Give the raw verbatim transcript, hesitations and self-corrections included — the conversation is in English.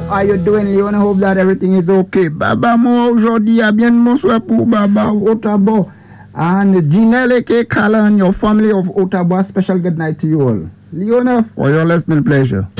are you doing, Leon? I hope that everything is okay. Baba, moi aujourd'hui, à bien bonsoir pour Baba Otabo. And Ginelle K. Kala and your family of Ottawa, special good night to you all. Leona, for your listening pleasure.